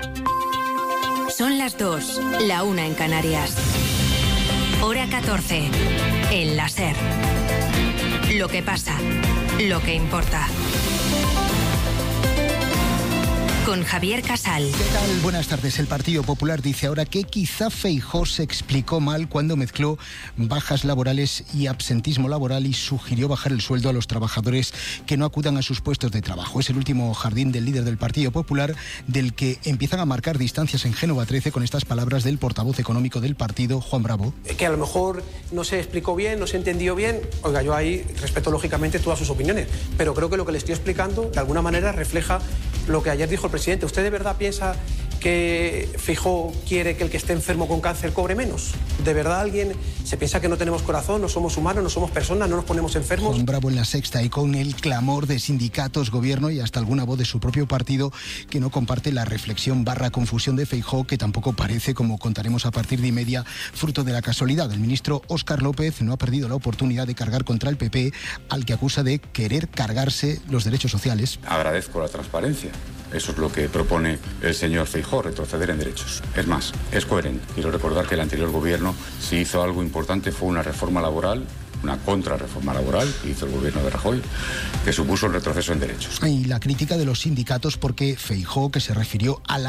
Son las 2, la 1 en Canarias. Hora 14, en la SER. Lo que pasa, lo que importa. Con Javier Casal. ¿Qué tal? Buenas tardes. El Partido Popular dice ahora que quizá Feijóo se explicó mal cuando mezcló bajas laborales y absentismo laboral y sugirió bajar el sueldo a los trabajadores que no acudan a sus puestos de trabajo. Es el último jardín del líder del Partido Popular, del que empiezan a marcar distancias en Génova 13 con estas palabras del portavoz económico del partido, Juan Bravo. Que a lo mejor no se explicó bien, no se entendió bien. Oiga, yo ahí respeto lógicamente todas sus opiniones, pero creo que lo que le estoy explicando de alguna manera refleja lo que ayer dijo el presidente. ¿Usted de verdad piensa que Feijóo quiere que el que esté enfermo con cáncer cobre menos? ¿De verdad alguien se piensa que no tenemos corazón, no somos humanos, no somos personas, no nos ponemos enfermos? Juan Bravo en La Sexta, y con el clamor de sindicatos, gobierno y hasta alguna voz de su propio partido que no comparte la reflexión / confusión de Feijóo, que tampoco parece, como contaremos a partir de y media, fruto de la casualidad. El ministro Óscar López no ha perdido la oportunidad de cargar contra el PP, al que acusa de querer cargarse los derechos sociales. Agradezco la transparencia. Eso es lo que propone el señor Feijóo, retroceder en derechos. Es más, es coherente. Quiero recordar que el anterior gobierno, si hizo algo importante, fue una reforma laboral, una contrarreforma laboral que hizo el gobierno de Rajoy, que supuso un retroceso en derechos. Y la crítica de los sindicatos porque Feijóo, que se refirió al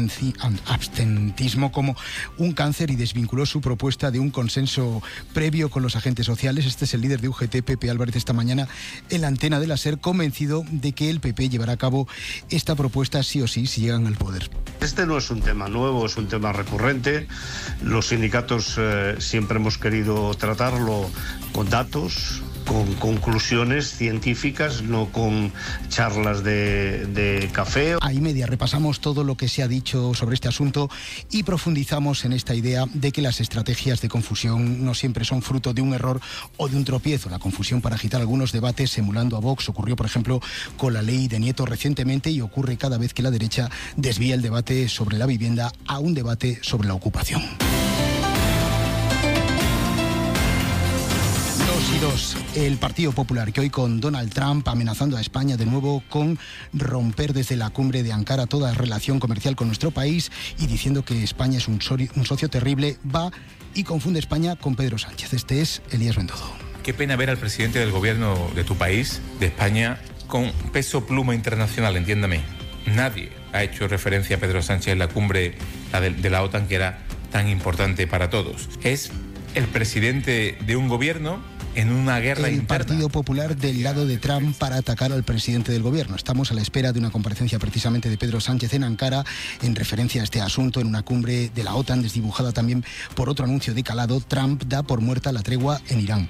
abstentismo como un cáncer y desvinculó su propuesta de un consenso previo con los agentes sociales. Este es el líder de UGT, Pepe Álvarez, esta mañana en la antena de la SER, convencido de que el PP llevará a cabo esta propuesta sí o sí si llegan al poder. Este no es un tema nuevo, es un tema recurrente. Los sindicatos siempre hemos querido tratarlo con datos, con conclusiones científicas, no con charlas de café. A y media repasamos todo lo que se ha dicho sobre este asunto y profundizamos en esta idea de que las estrategias de confusión no siempre son fruto de un error o de un tropiezo. La confusión para agitar algunos debates emulando a Vox ocurrió, por ejemplo, con la ley de Nieto recientemente, y ocurre cada vez que la derecha desvía el debate sobre la vivienda a un debate sobre la ocupación. El Partido Popular, que hoy con Donald Trump amenazando a España de nuevo con romper desde la cumbre de Ankara toda relación comercial con nuestro país y diciendo que España es un socio terrible, va y confunde España con Pedro Sánchez. Este es Elías Bendodo. Qué pena ver al presidente del gobierno de tu país, de España, con peso pluma internacional, entiéndame. Nadie ha hecho referencia a Pedro Sánchez en la cumbre de la OTAN, que era tan importante para todos. Es el presidente de un gobierno en una guerra interna. El Partido Popular del lado de Trump para atacar al presidente del gobierno. Estamos a la espera de una comparecencia precisamente de Pedro Sánchez en Ankara en referencia a este asunto, en una cumbre de la OTAN desdibujada también por otro anuncio de calado. Trump da por muerta la tregua en Irán.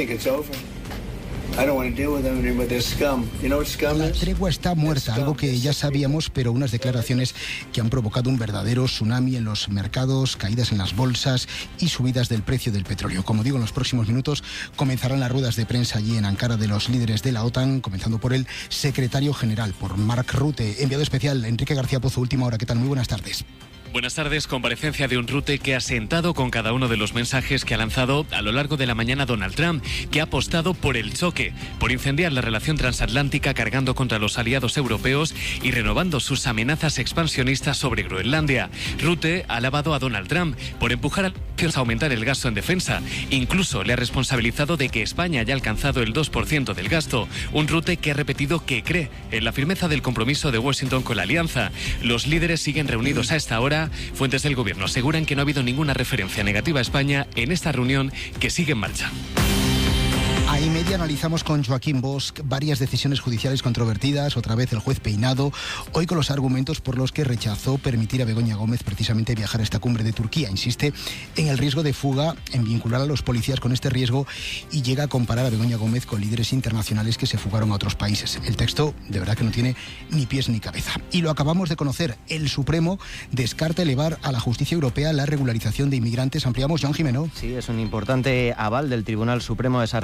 La tregua está muerta, algo que ya sabíamos, pero unas declaraciones que han provocado un verdadero tsunami en los mercados, caídas en las bolsas y subidas del precio del petróleo. Como digo, en los próximos minutos comenzarán las ruedas de prensa allí en Ankara de los líderes de la OTAN, comenzando por el secretario general, por Mark Rutte. Enviado especial, Enrique García Pozo, Última Hora. ¿Qué tal? Muy buenas tardes. Buenas tardes. Comparecencia de un Rutte que ha sentado con cada uno de los mensajes que ha lanzado a lo largo de la mañana Donald Trump, que ha apostado por el choque, por incendiar la relación transatlántica cargando contra los aliados europeos y renovando sus amenazas expansionistas sobre Groenlandia. Rutte ha alabado a Donald Trump por empujar a aumentar el gasto en defensa. Incluso le ha responsabilizado de que España haya alcanzado el 2% del gasto. Un Rutte que ha repetido que cree en la firmeza del compromiso de Washington con la alianza. Los líderes siguen reunidos a esta hora. Fuentes del gobierno aseguran que no ha habido ninguna referencia negativa a España en esta reunión, que sigue en marcha. A y media analizamos con Joaquín Bosch varias decisiones judiciales controvertidas, otra vez el juez Peinado, hoy con los argumentos por los que rechazó permitir a Begoña Gómez precisamente viajar a esta cumbre de Turquía. Insiste en el riesgo de fuga, en vincular a los policías con este riesgo, y llega a comparar a Begoña Gómez con líderes internacionales que se fugaron a otros países. El texto de verdad que no tiene ni pies ni cabeza. Y lo acabamos de conocer, el Supremo descarta elevar a la justicia europea la regularización de inmigrantes. Ampliamos, Joan Jimeno. Sí, es un importante aval del Tribunal Supremo a esa regularización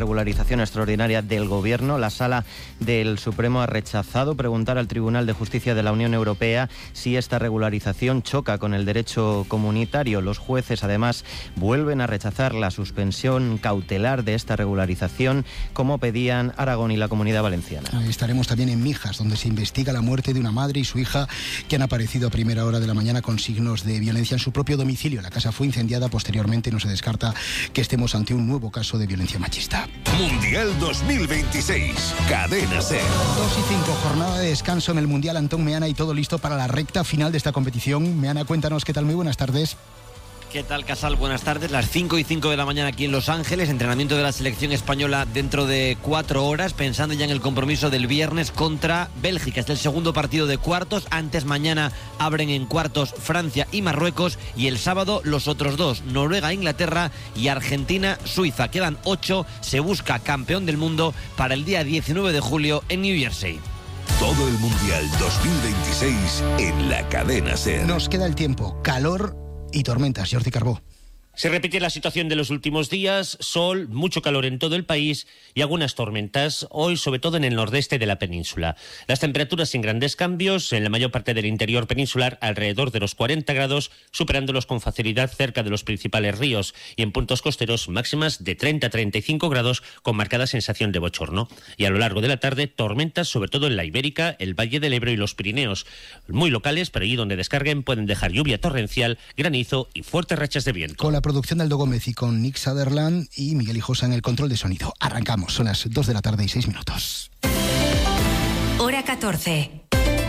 sesión extraordinaria del Gobierno. La Sala del Supremo ha rechazado preguntar al Tribunal de Justicia de la Unión Europea si esta regularización choca con el derecho comunitario. Los jueces, además, vuelven a rechazar la suspensión cautelar de esta regularización, como pedían Aragón y la Comunidad Valenciana. Estaremos también en Mijas, donde se investiga la muerte de una madre y su hija que han aparecido a primera hora de la mañana con signos de violencia en su propio domicilio. La casa fue incendiada. Posteriormente no se descarta que estemos ante un nuevo caso de violencia machista. Mundial 2026, Cadena SER. 2:05, jornada de descanso en el Mundial. Antón Meana, y todo listo para la recta final de esta competición. Meana, cuéntanos qué tal. Muy buenas tardes. ¿Qué tal, Casal? Buenas tardes. Las 5:05 de la mañana aquí en Los Ángeles. Entrenamiento de la selección española dentro de 4 horas, pensando ya en el compromiso del viernes contra Bélgica. Es el segundo partido de cuartos. Antes, mañana abren en cuartos Francia y Marruecos. Y el sábado los otros dos, Noruega, Inglaterra y Argentina, Suiza. Quedan 8. Se busca campeón del mundo para el día 19 de julio en New Jersey. Todo el Mundial 2026 en la Cadena SER. Nos queda el tiempo, calor y tormentas. Jordi Carbó. Se repite la situación de los últimos días, sol, mucho calor en todo el país y algunas tormentas, hoy sobre todo en el nordeste de la península. Las temperaturas sin grandes cambios, en la mayor parte del interior peninsular alrededor de los 40 grados, superándolos con facilidad cerca de los principales ríos, y en puntos costeros máximas de 30 a 35 grados con marcada sensación de bochorno. Y a lo largo de la tarde, tormentas sobre todo en la Ibérica, el Valle del Ebro y los Pirineos, muy locales, pero allí donde descarguen pueden dejar lluvia torrencial, granizo y fuertes rachas de viento. Con la producción de Aldo Gómez y con Nick Sutherland y Miguel Hijosa en el control de sonido. Arrancamos, son las 2 de la tarde y 6 minutos. Hora 14.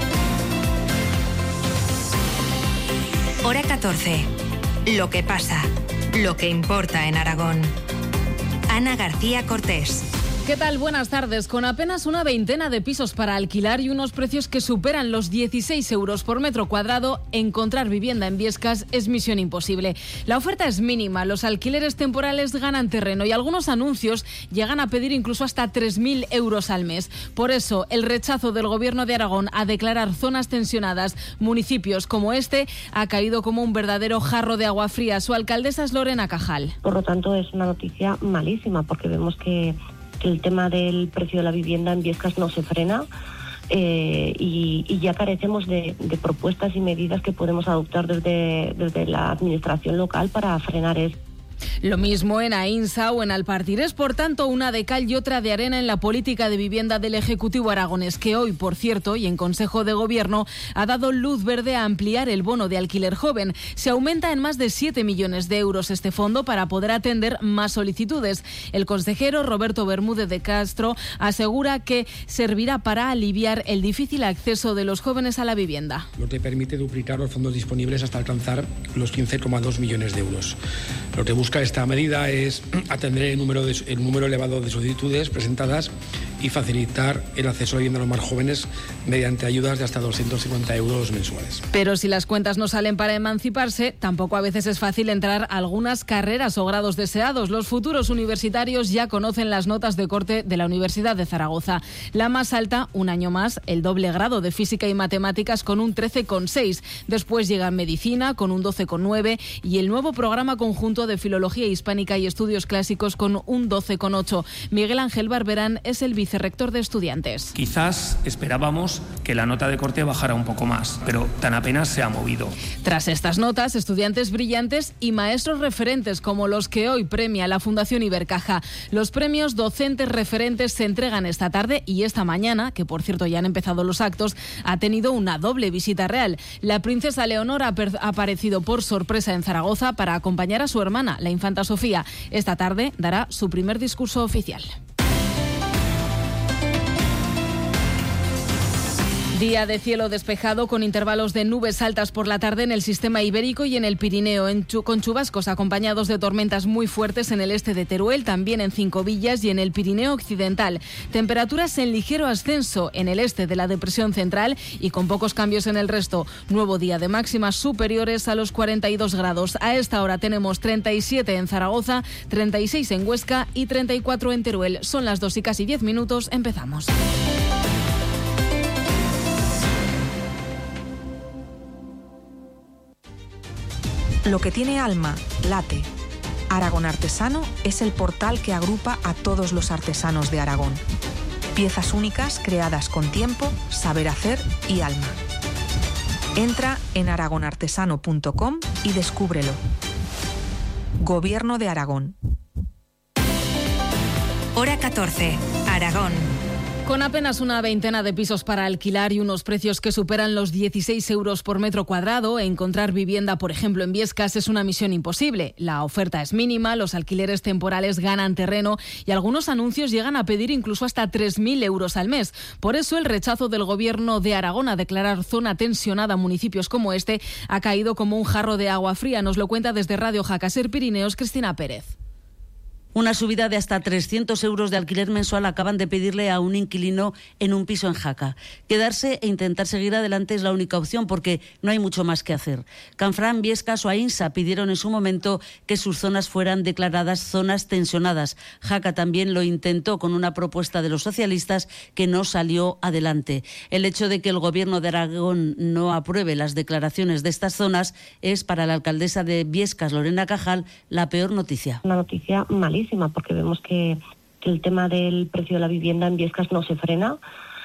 Hora 14. Lo que pasa, lo que importa en Aragón. Ana García Cortés. ¿Qué tal? Buenas tardes. Con apenas una veintena de pisos para alquilar y unos precios que superan los 16 euros por metro cuadrado, encontrar vivienda en Biescas es misión imposible. La oferta es mínima, los alquileres temporales ganan terreno y algunos anuncios llegan a pedir incluso hasta 3.000 euros al mes. Por eso, el rechazo del Gobierno de Aragón a declarar zonas tensionadas municipios como este ha caído como un verdadero jarro de agua fría. Su alcaldesa es Lorena Cajal. Por lo tanto, es una noticia malísima porque vemos que el tema del precio de la vivienda en Biescas no se frena y ya carecemos de propuestas y medidas que podemos adoptar desde la administración local para frenar esto. Lo mismo en Aínsa o en Alpartirés, por tanto, una de cal y otra de arena en la política de vivienda del Ejecutivo aragonés, que hoy, por cierto, y en Consejo de Gobierno, ha dado luz verde a ampliar el bono de alquiler joven. Se aumenta en más de 7 millones de euros este fondo para poder atender más solicitudes. El consejero Roberto Bermúdez de Castro asegura que servirá para aliviar el difícil acceso de los jóvenes a la vivienda. Lo que permite duplicar los fondos disponibles hasta alcanzar los 15,2 millones de euros. Lo que busca esta medida es atender el número elevado de solicitudes presentadas y facilitar el acceso a vivienda a los más jóvenes mediante ayudas de hasta 250 euros mensuales. Pero si las cuentas no salen para emanciparse, tampoco a veces es fácil entrar a algunas carreras o grados deseados. Los futuros universitarios ya conocen las notas de corte de la Universidad de Zaragoza. La más alta, un año más, el doble grado de Física y Matemáticas con un 13,6. Después llega Medicina con un 12,9 y el nuevo programa conjunto de Filología Hispánica y Estudios Clásicos con un 12,8. Miguel Ángel Barberán es el vicerrector de Estudiantes. Quizás esperábamos que la nota de corte bajara un poco más, pero tan apenas se ha movido. Tras estas notas, estudiantes brillantes y maestros referentes como los que hoy premia la Fundación Ibercaja. Los premios docentes referentes se entregan esta tarde y esta mañana, que por cierto ya han empezado los actos, ha tenido una doble visita real. La princesa Leonor ha aparecido por sorpresa en Zaragoza para acompañar a su hermana, la infanta Sofía. Esta tarde dará su primer discurso oficial. Día de cielo despejado con intervalos de nubes altas por la tarde en el sistema ibérico y en el Pirineo, con chubascos acompañados de tormentas muy fuertes en el este de Teruel, también en Cinco Villas y en el Pirineo occidental. Temperaturas en ligero ascenso en el este de la depresión central y con pocos cambios en el resto. Nuevo día de máximas superiores a los 42 grados. A esta hora tenemos 37 en Zaragoza, 36 en Huesca y 34 en Teruel. Son las 2 y casi 10 minutos. Empezamos. Lo que tiene alma, late. Aragón Artesano es el portal que agrupa a todos los artesanos de Aragón. Piezas únicas creadas con tiempo, saber hacer y alma. Entra en aragonartesano.com y descúbrelo. Gobierno de Aragón. Hora 14, Aragón. Con apenas una veintena de pisos para alquilar y unos precios que superan los 16 euros por metro cuadrado, encontrar vivienda, por ejemplo, en Biescas es una misión imposible. La oferta es mínima, los alquileres temporales ganan terreno y algunos anuncios llegan a pedir incluso hasta 3.000 euros al mes. Por eso el rechazo del Gobierno de Aragón a declarar zona tensionada a municipios como este ha caído como un jarro de agua fría. Nos lo cuenta desde Radio Jaca Ser Pirineos Cristina Pérez. Una subida de hasta 300 euros de alquiler mensual acaban de pedirle a un inquilino en un piso en Jaca. Quedarse e intentar seguir adelante es la única opción porque no hay mucho más que hacer. Canfrán, Biescas o Aínsa pidieron en su momento que sus zonas fueran declaradas zonas tensionadas. Jaca también lo intentó con una propuesta de los socialistas que no salió adelante. El hecho de que el Gobierno de Aragón no apruebe las declaraciones de estas zonas es para la alcaldesa de Biescas, Lorena Cajal, la peor noticia. Una noticia malísima, porque vemos que el tema del precio de la vivienda en Biescas no se frena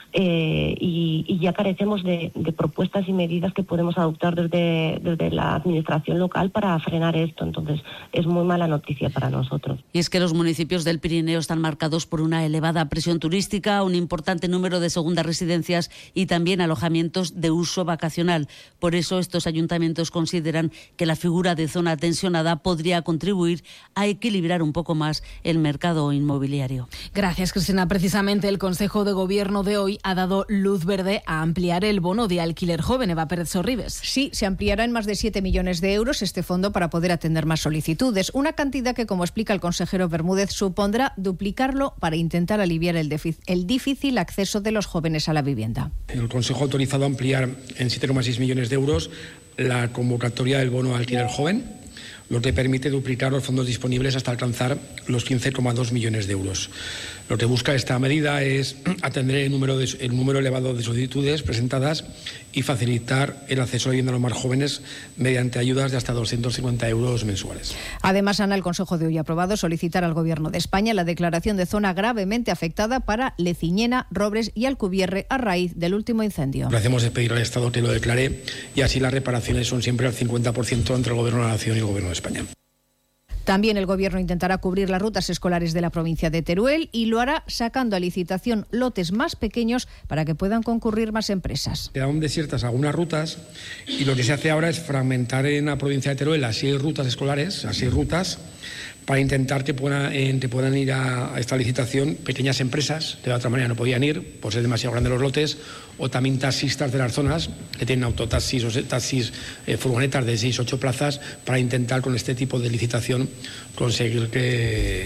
y ya carecemos de propuestas y medidas que podemos adoptar desde la administración local para frenar esto. Entonces es muy mala noticia para nosotros. Y es que los municipios del Pirineo están marcados por una elevada presión turística, un importante número de segundas residencias y también alojamientos de uso vacacional. Por eso estos ayuntamientos consideran que la figura de zona tensionada podría contribuir a equilibrar un poco más el mercado inmobiliario. Gracias, Cristina. Precisamente el Consejo de Gobierno de hoy ha dado luz verde a ampliar el bono de alquiler joven. Eva Pérez Sorribes. Sí, se ampliará en más de 7 millones de euros este fondo para poder atender más solicitudes. Una cantidad que, como explica el consejero Bermúdez, supondrá duplicarlo para intentar aliviar el difícil acceso de los jóvenes a la vivienda. El Consejo ha autorizado ampliar en 7,6 millones de euros la convocatoria del bono de alquiler joven, lo que permite duplicar los fondos disponibles hasta alcanzar los 15,2 millones de euros. Lo que busca esta medida es atender el número elevado de solicitudes presentadas y facilitar el acceso a la vivienda a los más jóvenes mediante ayudas de hasta 250 euros mensuales. Además, Ana, el Consejo de hoy ha aprobado solicitar al Gobierno de España la declaración de zona gravemente afectada para Leciñena, Robres y Alcubierre a raíz del último incendio. Lo que hacemos es pedir al Estado que lo declare y así las reparaciones son siempre al 50% entre el Gobierno de la Nación y el Gobierno de España. También el Gobierno intentará cubrir las rutas escolares de la provincia de Teruel y lo hará sacando a licitación lotes más pequeños para que puedan concurrir más empresas. Quedaron desiertas algunas rutas y lo que se hace ahora es fragmentar en la provincia de Teruel a 6 rutas escolares, a 6 rutas, para intentar que puedan ir a esta licitación pequeñas empresas, de otra manera no podían ir, por ser demasiado grandes los lotes, o también taxistas de las zonas que tienen autotaxis o taxis, furgonetas de 6-8 plazas, para intentar con este tipo de licitación conseguir que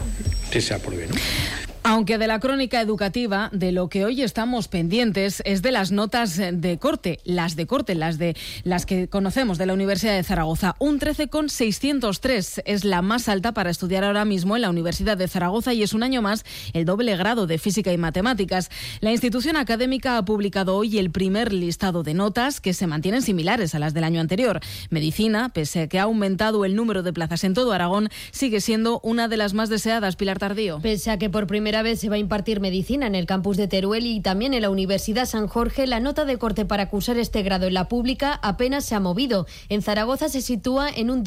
se apruebe, ¿no? Aunque de la crónica educativa, de lo que hoy estamos pendientes es de las notas de corte, las que conocemos de la Universidad de Zaragoza. Un 13,603 es la más alta para estudiar ahora mismo en la Universidad de Zaragoza y es un año más el doble grado de Física y Matemáticas. La institución académica ha publicado hoy el primer listado de notas que se mantienen similares a las del año anterior. Medicina, pese a que ha aumentado el número de plazas en todo Aragón, sigue siendo una de las más deseadas. Pilar Tardío. Pese a que por primera vez se va a impartir medicina en el campus de Teruel y también en la Universidad San Jorge, la nota de corte para cursar este grado en la pública apenas se ha movido. En Zaragoza se sitúa en un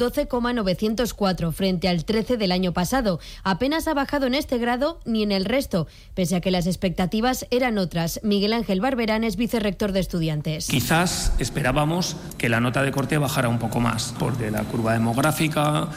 12,904 frente al 13 del año pasado. Apenas ha bajado en este grado ni en el resto, pese a que las expectativas eran otras. Miguel Ángel Barberán es vicerrector de estudiantes. Quizás esperábamos que la nota de corte bajara un poco más, porque la curva demográfica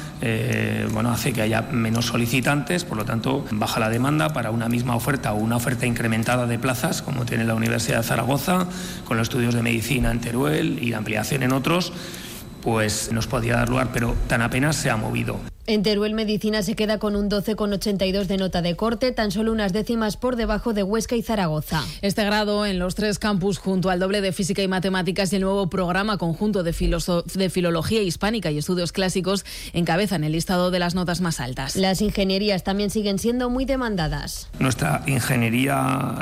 hace que haya menos solicitantes, por lo tanto baja la demanda para una misma oferta o una oferta incrementada de plazas como tiene la Universidad de Zaragoza, con los estudios de medicina en Teruel y la ampliación en otros, pues nos podía dar lugar, pero tan apenas se ha movido. En Teruel Medicina se queda con un 12,82 de nota de corte, tan solo unas décimas por debajo de Huesca y Zaragoza. Este grado en los 3 campus, junto al doble de Física y Matemáticas y el nuevo programa conjunto de Filología Hispánica y Estudios Clásicos, encabezan el listado de las notas más altas. Las ingenierías también siguen siendo muy demandadas. Nuestra ingeniería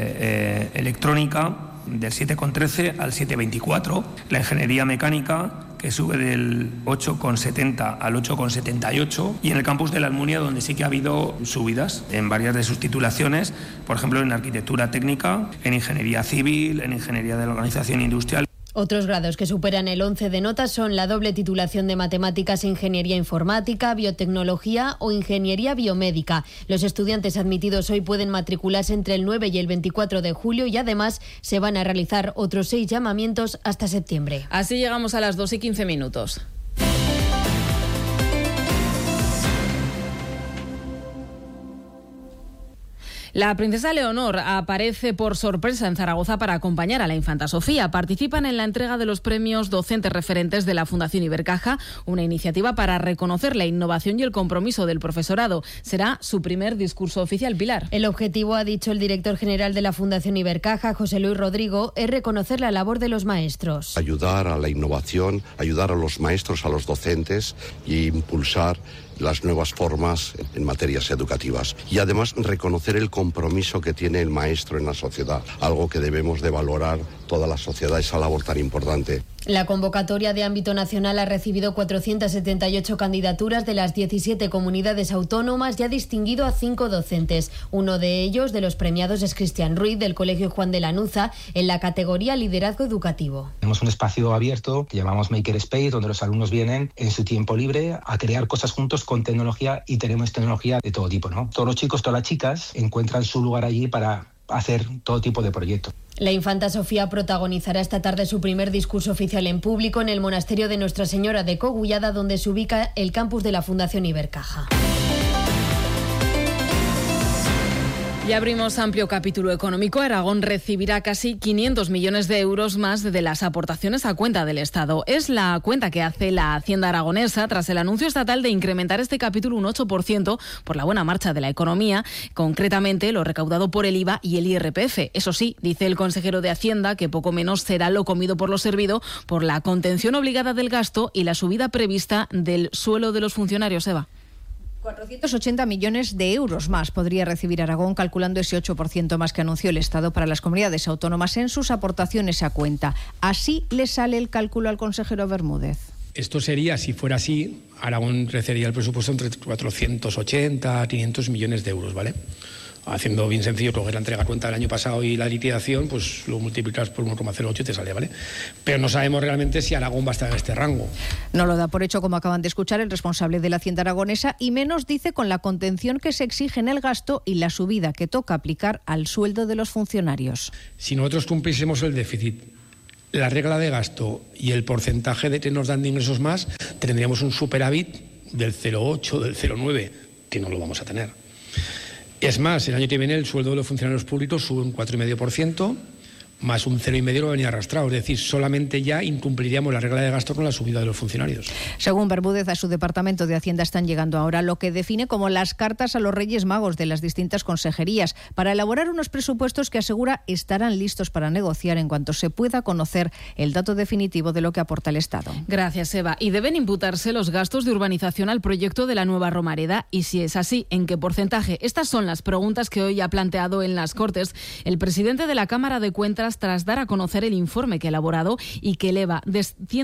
electrónica del 7,13 al 7,24, la ingeniería mecánica que sube del 8,70 al 8,78, y en el campus de la Almunia, donde sí que ha habido subidas en varias de sus titulaciones, por ejemplo en arquitectura técnica, en ingeniería civil, en ingeniería de la organización industrial. Otros grados que superan el 11 de nota son la doble titulación de matemáticas e ingeniería informática, biotecnología o ingeniería biomédica. Los estudiantes admitidos hoy pueden matricularse entre el 9 y el 24 de julio y además se van a realizar otros 6 llamamientos hasta septiembre. Así llegamos a las 2:15. La princesa Leonor aparece por sorpresa en Zaragoza para acompañar a la infanta Sofía. Participan en la entrega de los premios docentes referentes de la Fundación Ibercaja, una iniciativa para reconocer la innovación y el compromiso del profesorado. Será su primer discurso oficial, Pilar. El objetivo, ha dicho el director general de la Fundación Ibercaja, José Luis Rodrigo, es reconocer la labor de los maestros. Ayudar a la innovación, ayudar a los maestros, a los docentes e impulsar las nuevas formas en materias educativas. Y además reconocer el compromiso que tiene el maestro en la sociedad, algo que debemos de valorar toda la sociedad, esa labor tan importante. La convocatoria de ámbito nacional ha recibido 478 candidaturas de las 17 comunidades autónomas y ha distinguido a 5 docentes. Uno de ellos, de los premiados, es Cristian Ruiz, del Colegio Juan de Lanuza, en la categoría Liderazgo Educativo. Tenemos un espacio abierto que llamamos Maker Space, donde los alumnos vienen en su tiempo libre a crear cosas juntos con tecnología, y tenemos tecnología de todo tipo, ¿no? Todos los chicos, todas las chicas encuentran su lugar allí para hacer todo tipo de proyectos. La infanta Sofía protagonizará esta tarde su primer discurso oficial en público en el monasterio de Nuestra Señora de Cogullada, donde se ubica el campus de la Fundación Ibercaja. Y abrimos amplio capítulo económico. Aragón recibirá casi 500 millones de euros más de las aportaciones a cuenta del Estado. Es la cuenta que hace la Hacienda aragonesa tras el anuncio estatal de incrementar este capítulo un 8% por la buena marcha de la economía, concretamente lo recaudado por el IVA y el IRPF. Eso sí, dice el consejero de Hacienda que poco menos será lo comido por lo servido por la contención obligada del gasto y la subida prevista del sueldo de los funcionarios. Eva. 480 millones de euros más podría recibir Aragón, calculando ese 8% más que anunció el Estado para las comunidades autónomas en sus aportaciones a cuenta. Así le sale el cálculo al consejero Bermúdez. Esto sería, si fuera así, Aragón crecería el presupuesto entre 480 a 500 millones de euros, ¿vale? Haciendo bien sencillo, coger la entrega a cuenta del año pasado y la liquidación, pues lo multiplicas por 1,08 y te sale, ¿vale? Pero no sabemos realmente si Aragón va a estar en este rango. No lo da por hecho, como acaban de escuchar, el responsable de la Hacienda aragonesa, y menos dice con la contención que se exige en el gasto y la subida que toca aplicar al sueldo de los funcionarios. Si nosotros cumpliésemos el déficit, la regla de gasto y el porcentaje de que nos dan de ingresos más, tendríamos un superávit del 0,8, del 0,9, que no lo vamos a tener. Es más, el año que viene el sueldo de los funcionarios públicos sube un 4,5%, más un 0,5% lo va a venir arrastrado. Es decir, solamente ya incumpliríamos la regla de gasto con la subida de los funcionarios. Según Bermúdez, a su departamento de Hacienda están llegando ahora lo que define como las cartas a los Reyes Magos de las distintas consejerías para elaborar unos presupuestos que asegura estarán listos para negociar en cuanto se pueda conocer el dato definitivo de lo que aporta el Estado. Gracias, Eva. ¿Y deben imputarse los gastos de urbanización al proyecto de la nueva Romareda? Y si es así, ¿en qué porcentaje? Estas son las preguntas que hoy ha planteado en las Cortes el presidente de la Cámara de Cuentas tras dar a conocer el informe que ha elaborado y que eleva de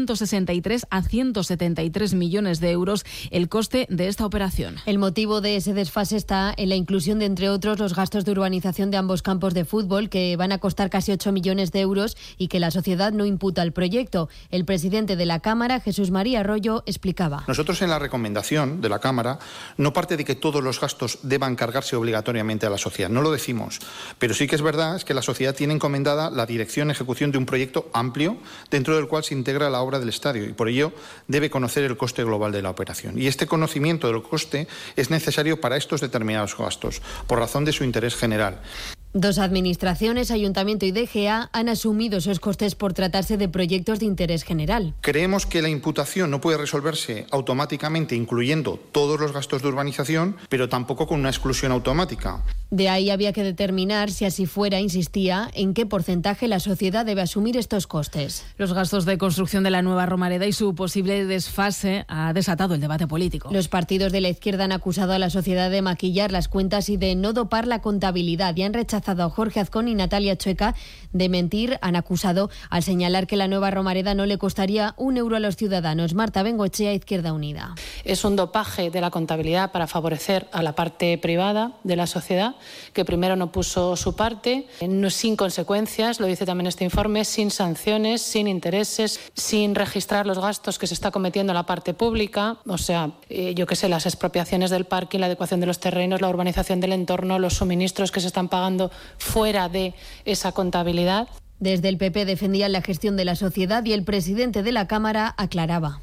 163 a 173 millones de euros el coste de esta operación. El motivo de ese desfase está en la inclusión de, entre otros, los gastos de urbanización de ambos campos de fútbol, que van a costar casi 8 millones de euros y que la sociedad no imputa al proyecto. El presidente de la Cámara, Jesús María Arroyo, explicaba. Nosotros en la recomendación de la Cámara no parte de que todos los gastos deban cargarse obligatoriamente a la sociedad, no lo decimos, pero sí que es verdad es que la sociedad tiene encomendada la dirección y ejecución de un proyecto amplio dentro del cual se integra la obra del estadio y por ello debe conocer el coste global de la operación. Y este conocimiento del coste es necesario para estos determinados gastos, por razón de su interés general. Dos administraciones, Ayuntamiento y DGA, han asumido esos costes por tratarse de proyectos de interés general. Creemos que la imputación no puede resolverse automáticamente incluyendo todos los gastos de urbanización, pero tampoco con una exclusión automática. De ahí había que determinar, si así fuera, insistía, en qué porcentaje la sociedad debe asumir estos costes. Los gastos de construcción de la nueva Romareda y su posible desfase ha desatado el debate político. Los partidos de la izquierda han acusado a la sociedad de maquillar las cuentas y de no dopar la contabilidad y han rechazado acusado a Jorge Azcón y Natalia Chueca de mentir. Han acusado al señalar que la nueva Romareda no le costaría €1 a los ciudadanos. Marta Bengoechea, Izquierda Unida. Es un dopaje de la contabilidad para favorecer a la parte privada de la sociedad, que primero no puso su parte, sin consecuencias, lo dice también este informe, sin sanciones, sin intereses, sin registrar los gastos que se está cometiendo en la parte pública, o sea, yo qué sé, las expropiaciones del parking, la adecuación de los terrenos, la urbanización del entorno, los suministros que se están pagando fuera de esa contabilidad. Desde el PP defendían la gestión de la sociedad y el presidente de la Cámara aclaraba.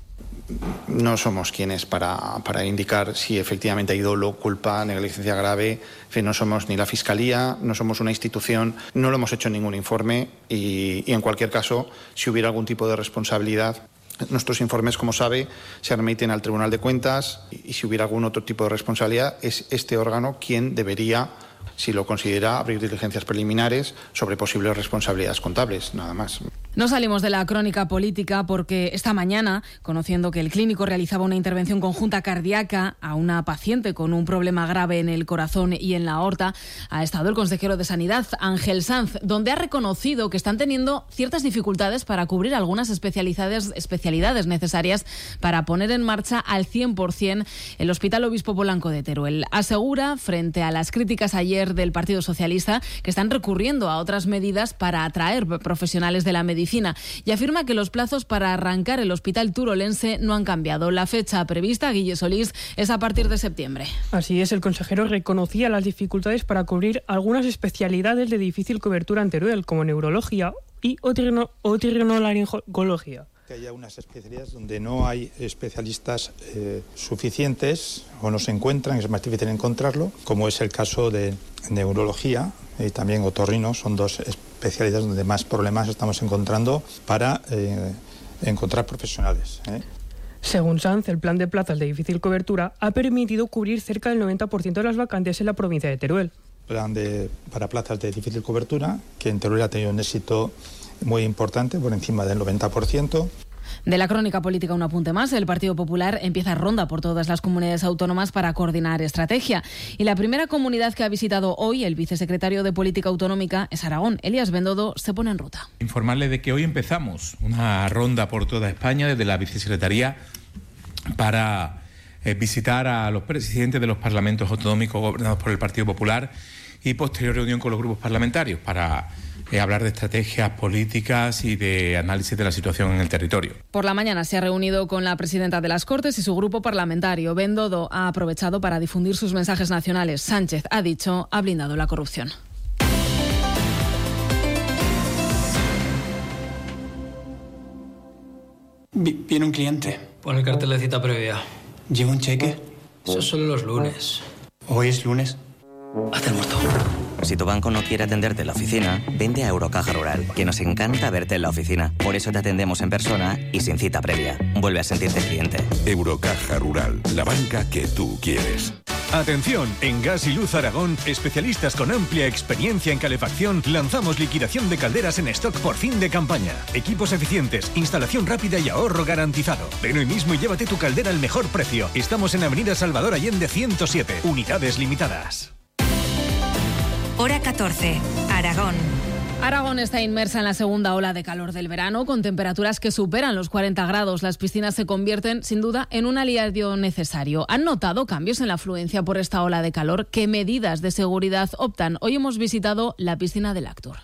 No somos quienes para indicar si efectivamente hay dolo, culpa, negligencia grave. En fin, no somos ni la Fiscalía, no somos una institución, no lo hemos hecho en ningún informe y en cualquier caso, si hubiera algún tipo de responsabilidad, nuestros informes, como sabe, se remiten al Tribunal de Cuentas y si hubiera algún otro tipo de responsabilidad, es este órgano quien debería, si lo considera, abrir diligencias preliminares sobre posibles responsabilidades contables, nada más. No salimos de la crónica política porque esta mañana, conociendo que el clínico realizaba una intervención conjunta cardíaca a una paciente con un problema grave en el corazón y en la aorta, ha estado el consejero de Sanidad, Ángel Sanz, donde ha reconocido que están teniendo ciertas dificultades para cubrir algunas especialidades necesarias para poner en marcha al 100% el Hospital Obispo Polanco de Teruel. Asegura, frente a las críticas ayer del Partido Socialista, que están recurriendo a otras medidas para atraer profesionales de la medicina y afirma que los plazos para arrancar el hospital turolense no han cambiado. La fecha prevista, Guille Solís, es a partir de septiembre. Así es, el consejero reconocía las dificultades para cubrir algunas especialidades de difícil cobertura en Teruel, como neurología y otorrinolaringología. Que haya unas especialidades donde no hay especialistas suficientes o no se encuentran, es más difícil encontrarlo, como es el caso de neurología y también otorrino, son dos especialidades donde más problemas estamos encontrando para encontrar profesionales. Según Sanz, el plan de plazas de difícil cobertura ha permitido cubrir cerca del 90% de las vacantes en la provincia de Teruel. Plan para plazas de difícil cobertura, que en Teruel ha tenido un éxito muy importante, por encima del 90%. De la crónica política, un apunte más. El Partido Popular empieza ronda por todas las comunidades autónomas para coordinar estrategia. Y la primera comunidad que ha visitado hoy el vicesecretario de Política Autonómica es Aragón. Elías Bendodo se pone en ruta. Informarle de que hoy empezamos una ronda por toda España desde la vicesecretaría para visitar a los presidentes de los parlamentos autonómicos gobernados por el Partido Popular y posterior reunión con los grupos parlamentarios para hablar de estrategias políticas y de análisis de la situación en el territorio. Por la mañana se ha reunido con la presidenta de las Cortes y su grupo parlamentario. Bendodo ha aprovechado para difundir sus mensajes nacionales. Sánchez ha dicho, ha blindado la corrupción. Viene un cliente. Pon el cartel de cita previa. ¿Lleva un cheque? Eso es solo los lunes. ¿Hoy es lunes? Hazte el muerto. Si tu banco no quiere atenderte en la oficina, vente a Eurocaja Rural, que nos encanta verte en la oficina. Por eso te atendemos en persona y sin cita previa. Vuelve a sentirte cliente. Eurocaja Rural, la banca que tú quieres. Atención, en Gas y Luz Aragón, especialistas con amplia experiencia en calefacción, lanzamos liquidación de calderas en stock por fin de campaña. Equipos eficientes, instalación rápida y ahorro garantizado. Ven hoy mismo y llévate tu caldera al mejor precio. Estamos en Avenida Salvador Allende 107, unidades limitadas. Hora 14, Aragón. Aragón está inmersa en la segunda ola de calor del verano, con temperaturas que superan los 40 grados. Las piscinas se convierten, sin duda, en un aliado necesario. ¿Han notado cambios en la afluencia por esta ola de calor? ¿Qué medidas de seguridad optan? Hoy hemos visitado la piscina del Actur.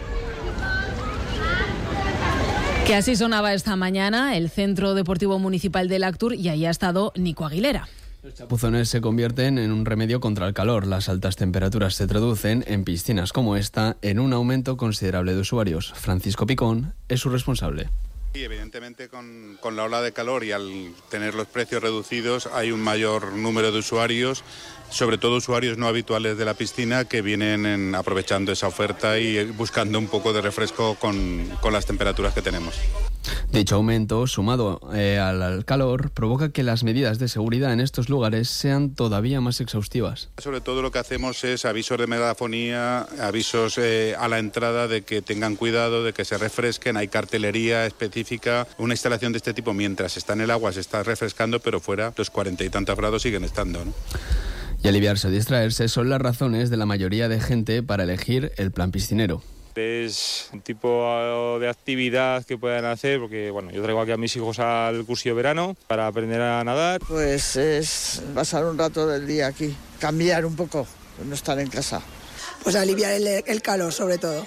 Que así sonaba esta mañana el Centro Deportivo Municipal del Actur y ahí ha estado Nico Aguilera. Los chapuzones se convierten en un remedio contra el calor. Las altas temperaturas se traducen, en piscinas como esta, en un aumento considerable de usuarios. Francisco Picón es su responsable. Sí, evidentemente con la ola de calor y al tener los precios reducidos hay un mayor número de usuarios, sobre todo usuarios no habituales de la piscina que vienen aprovechando esa oferta y buscando un poco de refresco con las temperaturas que tenemos. Dicho aumento, sumado al calor, provoca que las medidas de seguridad en estos lugares sean todavía más exhaustivas. Sobre todo lo que hacemos es avisos de megafonía, avisos a la entrada de que tengan cuidado, de que se refresquen, hay cartelería específica. Una instalación de este tipo, mientras está en el agua, se está refrescando, pero fuera los 40 y tantos grados siguen estando, ¿no? Y aliviarse o distraerse son las razones de la mayoría de gente para elegir el plan piscinero. Es un tipo de actividad que puedan hacer, porque bueno, yo traigo aquí a mis hijos al cursillo de verano para aprender a nadar. Pues es pasar un rato del día aquí, cambiar un poco, no estar en casa. Pues aliviar el calor sobre todo.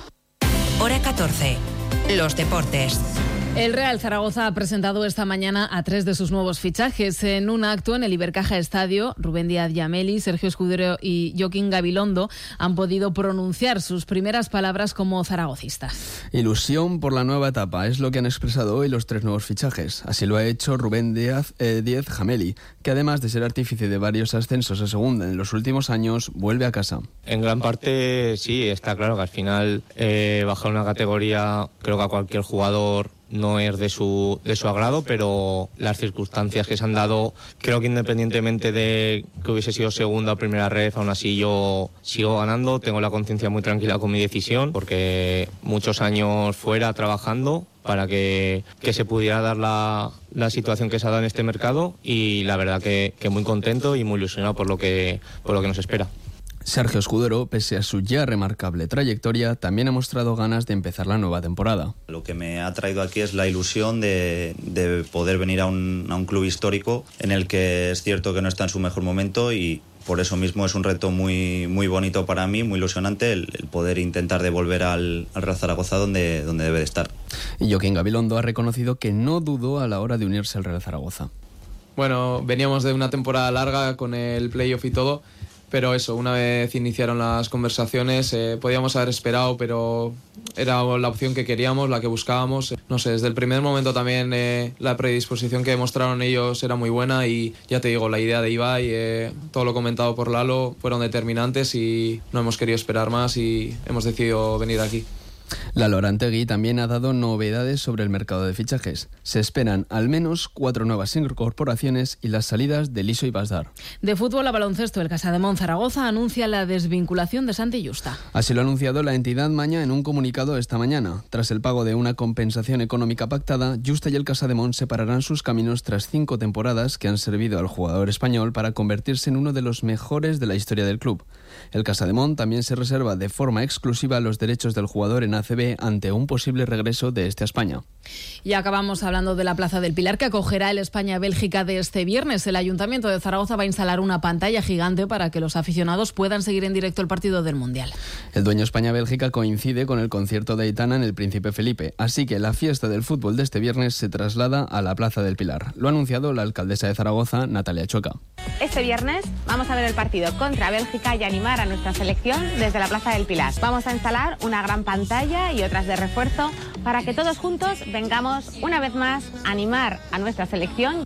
Hora 14. Los deportes. El Real Zaragoza ha presentado esta mañana a 3 de sus nuevos fichajes. En un acto en el Ibercaja Estadio, Rubén Díaz Yameli, Sergio Escudero y Joaquín Gabilondo han podido pronunciar sus primeras palabras como zaragocistas. Ilusión por la nueva etapa es lo que han expresado hoy los 3 nuevos fichajes. Así lo ha hecho Rubén Díaz Yameli, que además de ser artífice de varios ascensos a segunda en los últimos años, vuelve a casa. En gran parte sí, está claro que al final bajar una categoría, creo que a cualquier jugador no es de su agrado, pero las circunstancias que se han dado, creo que independientemente de que hubiese sido segunda o primera red, aún así yo sigo ganando, tengo la conciencia muy tranquila con mi decisión, porque muchos años fuera trabajando para que se pudiera dar la situación que se ha dado en este mercado, y la verdad que muy contento y muy ilusionado por lo que nos espera. Sergio Escudero, pese a su ya remarcable trayectoria, también ha mostrado ganas de empezar la nueva temporada. Lo que me ha traído aquí es la ilusión de poder venir a un club histórico en el que es cierto que no está en su mejor momento, y por eso mismo es un reto muy, muy bonito para mí, muy ilusionante el poder intentar devolver al Real Zaragoza donde debe de estar. Y Joaquín Gabilondo ha reconocido que no dudó a la hora de unirse al Real Zaragoza. Bueno, veníamos de una temporada larga con el playoff y todo, pero eso, una vez iniciaron las conversaciones, podíamos haber esperado, pero era la opción que queríamos, la que buscábamos. No sé, desde el primer momento también la predisposición que demostraron ellos era muy buena, y ya te digo, la idea de Ibai, todo lo comentado por Lalo, fueron determinantes y no hemos querido esperar más y hemos decidido venir aquí. Lalo Arantegui también ha dado novedades sobre el mercado de fichajes. Se esperan al menos 4 nuevas incorporaciones y las salidas de Liso y Basdar. De fútbol a baloncesto, el Casademont Zaragoza anuncia la desvinculación de Santi Justa. Así lo ha anunciado la entidad maña en un comunicado esta mañana. Tras el pago de una compensación económica pactada, Justa y el Casademont separarán sus caminos tras 5 temporadas que han servido al jugador español para convertirse en uno de los mejores de la historia del club. El Casademont también se reserva de forma exclusiva los derechos del jugador en ACB ante un posible regreso de este a España. Y acabamos hablando de la Plaza del Pilar, que acogerá el España-Bélgica de este viernes. El Ayuntamiento de Zaragoza va a instalar una pantalla gigante para que los aficionados puedan seguir en directo el partido del Mundial. El dueño España-Bélgica coincide con el concierto de Aitana en el Príncipe Felipe, así que la fiesta del fútbol de este viernes se traslada a la Plaza del Pilar. Lo ha anunciado la alcaldesa de Zaragoza, Natalia Choca. Este viernes vamos a ver el partido contra Bélgica y animar a nuestra selección desde la Plaza del Pilar. Vamos a instalar una gran pantalla y otras de refuerzo para que todos juntos vengamos una vez más a animar a nuestra selección.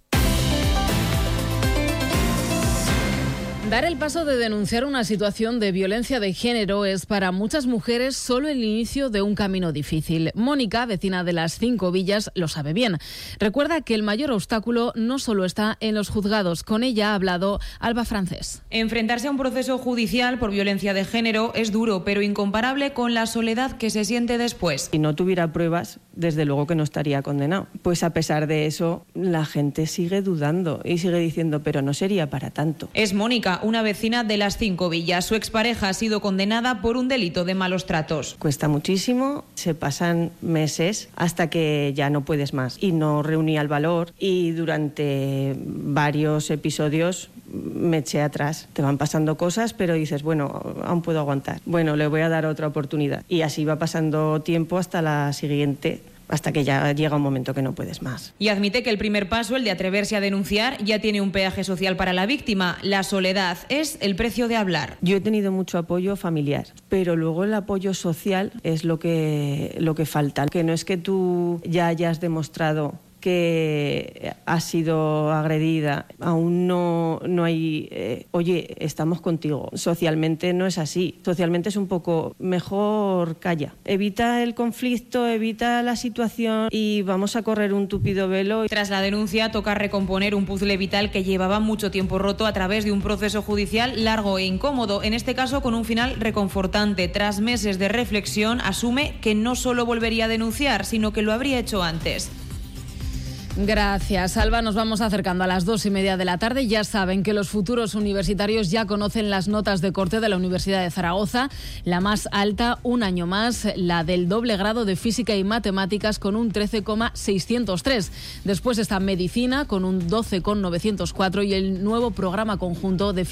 Dar el paso de denunciar una situación de violencia de género es para muchas mujeres solo el inicio de un camino difícil. Mónica, vecina de las 5 Villas, lo sabe bien. Recuerda que el mayor obstáculo no solo está en los juzgados. Con ella ha hablado Alba Francés. Enfrentarse a un proceso judicial por violencia de género es duro, pero incomparable con la soledad que se siente después. Si no tuviera pruebas, desde luego que no estaría condenado. Pues a pesar de eso, la gente sigue dudando y sigue diciendo, pero no sería para tanto. Es Mónica, una vecina de las 5 Villas. Su expareja ha sido condenada por un delito de malos tratos. Cuesta muchísimo, se pasan meses hasta que ya no puedes más. Y no reunía el valor y durante varios episodios me eché atrás. Te van pasando cosas, pero dices, bueno, aún puedo aguantar. Bueno, le voy a dar otra oportunidad. Y así va pasando tiempo hasta la siguiente, hasta que ya llega un momento que no puedes más. Y admite que el primer paso, el de atreverse a denunciar, ya tiene un peaje social para la víctima. La soledad es el precio de hablar. Yo he tenido mucho apoyo familiar, pero luego el apoyo social es lo que falta. Que no es que tú ya hayas demostrado que ha sido agredida, aún no hay, oye, estamos contigo. Socialmente no es así. Socialmente es un poco, mejor calla. Evita el conflicto, evita la situación y vamos a correr un tupido velo. Tras la denuncia toca recomponer un puzzle vital que llevaba mucho tiempo roto a través de un proceso judicial largo e incómodo, en este caso con un final reconfortante. Tras meses de reflexión asume que no solo volvería a denunciar, sino que lo habría hecho antes. Gracias, Alba. Nos vamos acercando a las 2:30 de la tarde. Ya saben que los futuros universitarios ya conocen las notas de corte de la Universidad de Zaragoza. La más alta, un año más, la del doble grado de Física y Matemáticas con un 13,603. Después está Medicina con un 12,904 y el nuevo programa conjunto de